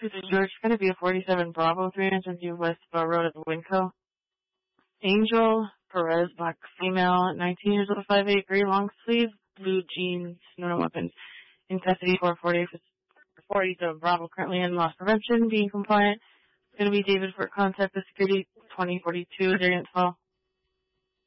This is George. It's going to be a 47 Bravo 302 West Bar Road at Winco. Angel Perez, black female, 19 years old, 5'8", gray long sleeve, blue jeans, no weapons. In custody for 40 to Bravo, currently in loss prevention, being compliant. It's going to be David for contact with security 2042. They're going to